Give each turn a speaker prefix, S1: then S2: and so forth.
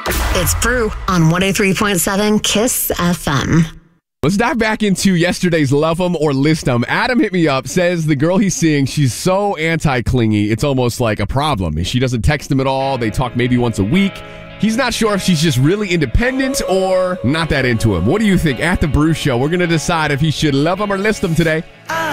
S1: It's Brew on 103.7 KISS FM.
S2: Let's dive back into yesterday's Love 'em or List 'em. Adam hit me up, says the girl he's seeing, she's so anti-clingy, it's almost like a problem. She doesn't text him at all. They talk maybe once a week. He's not sure if she's just really independent or not that into him. What do you think? At the Brew Show, we're going to decide if he should love him or list him today.